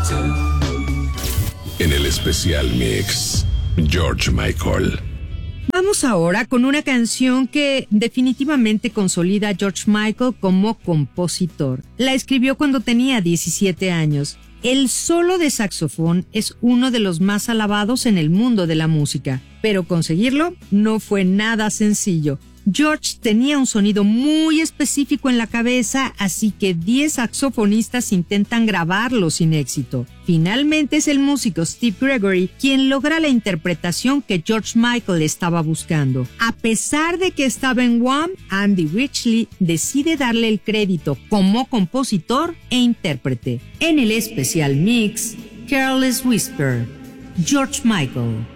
En el especial mix, George Michael. Vamos ahora con una canción que definitivamente consolida a George Michael como compositor. La escribió cuando tenía 17 años. El solo de saxofón es uno de los más alabados en el mundo de la música, pero conseguirlo no fue nada sencillo. George tenía un sonido muy específico en la cabeza, así que 10 saxofonistas intentan grabarlo sin éxito. Finalmente es el músico Steve Gregory quien logra la interpretación que George Michael estaba buscando. A pesar de que estaba en Wham, Andy Ridgely decide darle el crédito como compositor e intérprete. En el especial mix, Careless Whisper, George Michael.